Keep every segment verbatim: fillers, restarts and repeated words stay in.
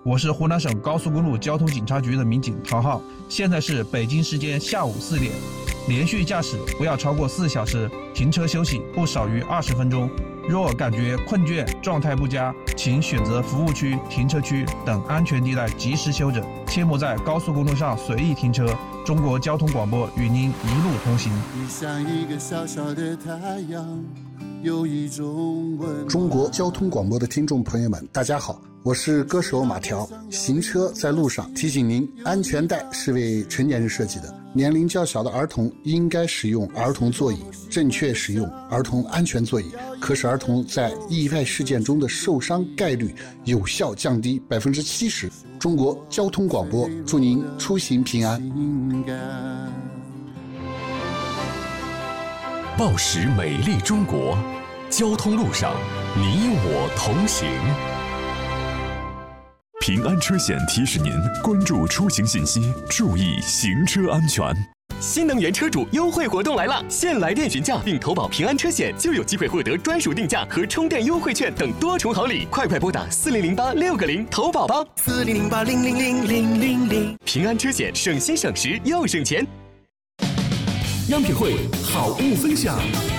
我是湖南省高速公路交通警察局的民警陶浩，现在是北京时间下午四点。连续驾驶不要超过四小时，停车休息不少于二十分钟。若感觉困倦、状态不佳，请选择服务区、停车区等安全地带及时休整，切莫在高速公路上随意停车。中国交通广播与您一路同行。 你像一个小小的太阳，有一种温。 中国交通广播的听众朋友们，大家好，我是歌手马条。行车在路上，提醒您，安全带是为成年人设计的，年龄较小的儿童应该使用儿童座椅，正确使用儿童安全座椅，可使儿童在意外事件中的受伤概率有效降低百分之七十。中国交通广播祝您出行平安。 报时美丽中国，交通路上你我同行。平安车险提示您关注出行信息，注意行车安全。 新能源车主优惠活动来了！现来电询价并投保平安车险，就有机会获得专属定价和充电优惠券等多重好礼。快快拨打四零零八六个零投保吧！四零零八零零零零零零。平安车险，省心省时又省钱。 央品汇好物分享。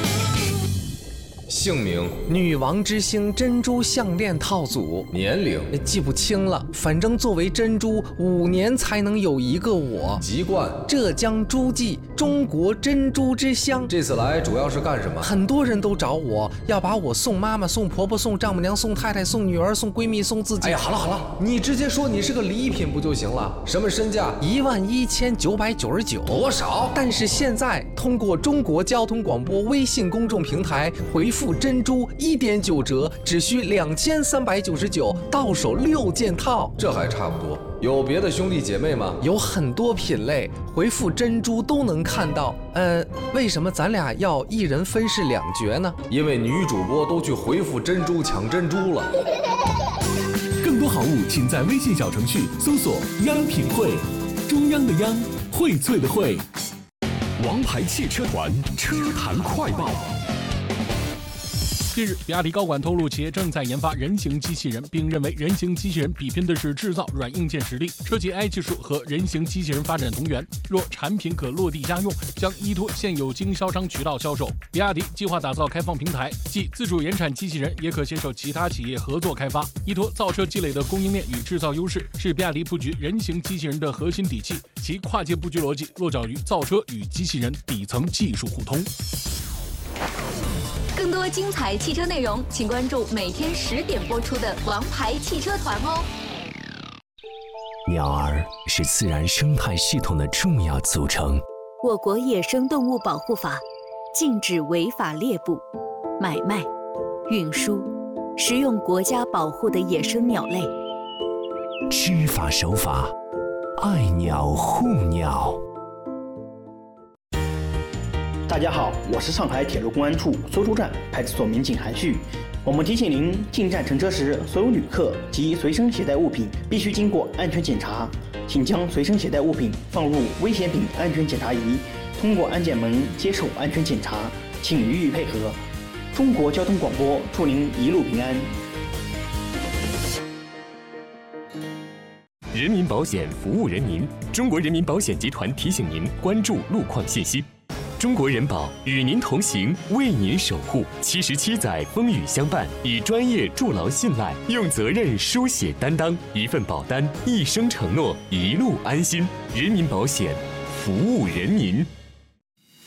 姓名： 女王之星珍珠项链套组。 年龄： 记不清了，反正作为珍珠，五年才能有一个我。 籍贯： 浙江诸暨，中国珍珠之乡。 这次来主要是干什么？ 很多人都找我，要把我送妈妈、送婆婆、送丈母娘、送太太、送女儿、送闺蜜、送自己。 哎呀，好了好了，你直接说你是个礼品不就行了？什么身价？ 一万一千九百九十九。 多少？ 但是现在通过中国交通广播微信公众平台回复珍珠一点九折，只需两千三百九十九，到手六件套。 这还差不多。有别的兄弟姐妹吗？ 有很多品类，回复珍珠都能看到。呃，为什么咱俩要一人分饰两角呢？ 因为女主播都去回复珍珠抢珍珠了。 更多好物，请在微信小程序搜索“央品汇”，中央的央，荟萃的荟。 王牌汽车团车坛快报。 近日，比亚迪高管透露，企业正在研发人形机器人，并认为人形机器人比拼的是制造软硬件实力。车企 A I 技术和人形机器人发展同源，若产品可落地家用，将依托现有经销商渠道销售。比亚迪计划打造开放平台，既自主研产机器人，也可携手其他企业合作开发，依托造车积累的供应链与制造优势，是比亚迪布局人形机器人的核心底气。其跨界布局逻辑落脚于造车与机器人底层技术互通。 更多精彩汽车内容，请关注每天十点播出的《王牌汽车团》哦。 鸟儿是自然生态系统的重要组成。 我国野生动物保护法禁止违法猎捕、买卖、运输、食用国家保护的野生鸟类。 知法守法，爱鸟护鸟。 大家好，我是上海铁路公安处苏州站派出所民警韩旭。我们提醒您，进站乘车时，所有旅客及随身携带物品必须经过安全检查，请将随身携带物品放入危险品安全检查仪，通过安检门接受安全检查，请予以配合。中国交通广播祝您一路平安。 人民保险服务人民，中国人民保险集团提醒您关注路况信息。中国人保与您同行，为您守护。七十七载风雨相伴，以专业筑牢信赖，用责任书写担当。一份保单，一生承诺，一路安心。人民保险，服务人民。